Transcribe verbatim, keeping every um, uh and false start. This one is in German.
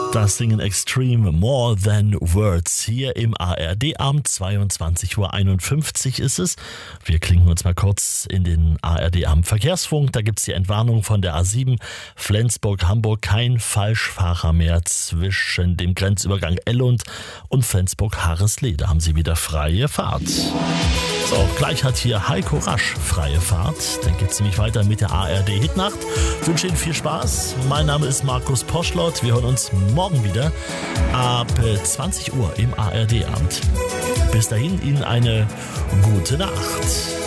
Das Singen Extreme More Than Words hier im A R D-Abend. zweiundzwanzig Uhr einundfünfzig ist es. Wir klinken uns mal kurz in den A R D-Abend Verkehrsfunk. Da gibt's die Entwarnung von der A sieben Flensburg-Hamburg. Kein Falschfahrer mehr zwischen dem Grenzübergang Ellund und Flensburg-Harreslee. Da haben Sie wieder freie Fahrt. So, gleich hat hier Heiko Rasch freie Fahrt. Dann geht's nämlich weiter mit der A R D-Hitnacht. Ich wünsche Ihnen viel Spaß. Mein Name ist Markus Poschlott. Wir hören uns morgen wieder ab zwanzig Uhr im A R D-Abend. Bis dahin Ihnen eine gute Nacht.